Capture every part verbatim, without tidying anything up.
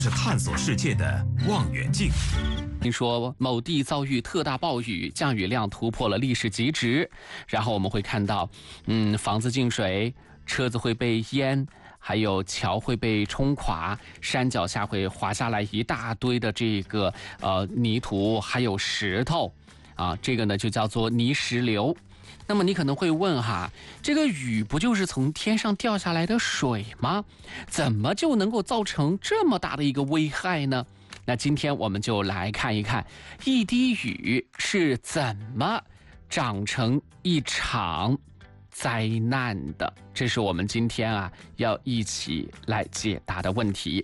是探索世界的望远镜。 听说某地遭遇特大暴雨，降雨量突破了历史极值，然后我们会看到，嗯，房子进水，车子会被淹，还有桥会被冲垮，山脚下会滑下来一大堆的这个呃泥土，还有石头，啊，这个呢就叫做泥石流。那么你可能会问哈，这个雨不就是从天上掉下来的水吗？怎么就能够造成这么大的一个危害呢？那今天我们就来看一看一滴雨是怎么长成一场灾难的，这是我们今天啊要一起来解答的问题。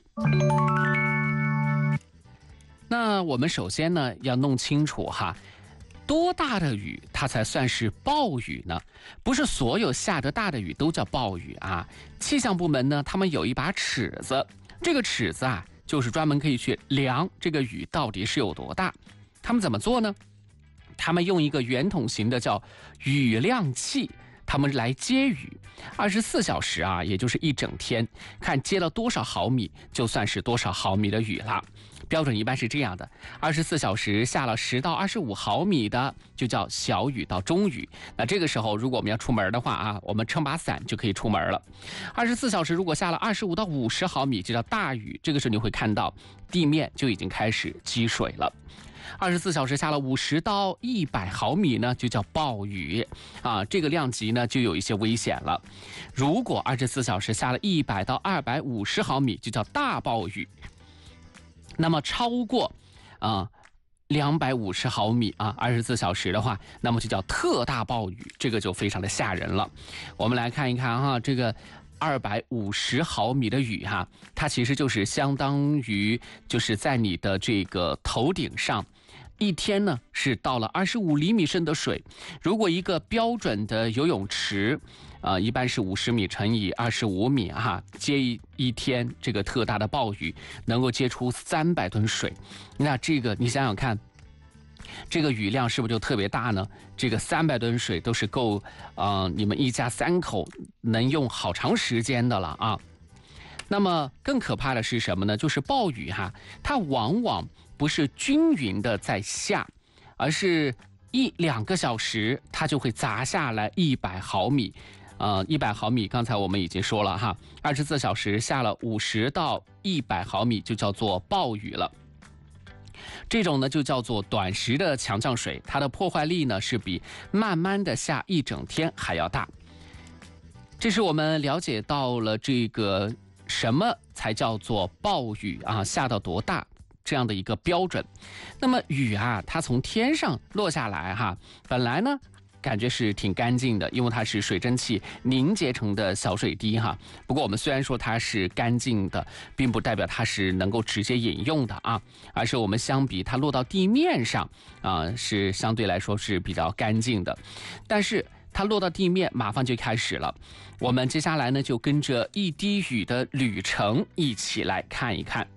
那我们首先呢要弄清楚哈，多大的雨它才算是暴雨呢？不是所有下得大的雨都叫暴雨啊。气象部门呢，他们有一把尺子，这个尺子啊就是专门可以去量这个雨到底是有多大。他们怎么做呢？他们用一个圆筒形的叫雨量计，他们来接雨，二十四小时啊，也就是一整天，看接了多少毫米，就算是多少毫米的雨了。标准一般是这样的，二十四小时下了十到二十五毫米的，就叫小雨到中雨。那这个时候，如果我们要出门的话啊，我们撑把伞就可以出门了。二十四小时如果下了二十五到五十毫米，就叫大雨。这个时候你会看到地面就已经开始积水了。二十四小时下了五十到一百毫米呢，就叫暴雨啊，这个量级呢就有一些危险了。如果二十四小时下了一百到二百五十毫米，就叫大暴雨。那么超过啊两百五十毫米啊，二十四小时的话，那么就叫特大暴雨，这个就非常的吓人了。我们来看一看哈，这个二百五十毫米的雨哈，它其实就是相当于就是在你的这个头顶上。一天呢是到了二十五厘米深的水，如果一个标准的游泳池，呃，一般是五十米乘以二十五米哈，接一一天这个特大的暴雨能够接出三百吨水，那这个你想想看，这个雨量是不是就特别大呢？这个三百吨水都是够，呃，你们一家三口能用好长时间的了啊。那么更可怕的是什么呢？就是暴雨哈，它往往不是均匀的在下，而是一两个小时它就会砸下来一百毫米，呃，一百毫米刚才我们已经说了哈，二十四小时下了五十到一百毫米就叫做暴雨了。这种呢就叫做短时的强降水，它的破坏力呢是比慢慢的下一整天还要大。这是我们了解到了这个什么才叫做暴雨啊，下到多大这样的一个标准。那么雨啊，它从天上落下来哈，本来呢感觉是挺干净的，因为它是水蒸气凝结成的小水滴哈。不过我们虽然说它是干净的，并不代表它是能够直接饮用的啊，而是我们相比它落到地面上啊，是相对来说是比较干净的。但是它落到地面，马上就开始了。我们接下来呢，就跟着一滴雨的旅程一起来看一看。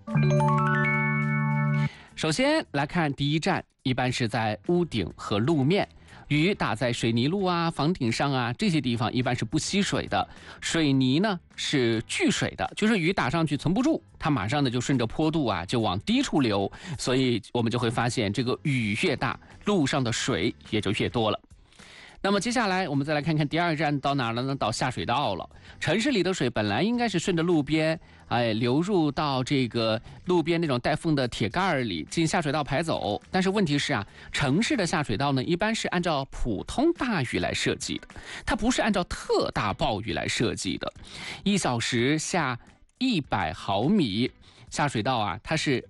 首先来看第一站，一般是在屋顶和路面。雨打在水泥路啊、房顶上啊，这些地方一般是不吸水的。水泥呢是聚水的，就是雨打上去存不住，它马上呢就顺着坡度啊就往低处流，所以我们就会发现这个雨越大，路上的水也就越多了。那么接下来我们再来看看第二站到哪了呢？到下水道了。城市里的水本来应该是顺着路边，哎，流入到这个路边那种带缝的铁盖里进下水道排走。但是问题是啊，城市的下水道呢，一般是按照普通大雨来设计的，它不是按照特大暴雨来设计的。一小时下一百毫米。下水道啊，它是